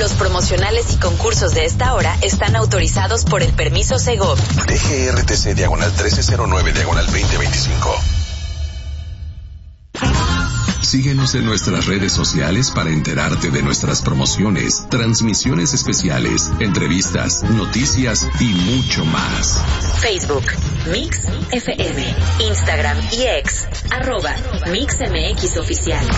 Los promocionales y concursos de esta hora están autorizados por el permiso Segov. DGRTC /1309/2025. Síguenos en nuestras redes sociales para enterarte de nuestras promociones, transmisiones especiales, entrevistas, noticias y mucho más. Facebook, Mix FM, Instagram y X, @MixMX Oficial.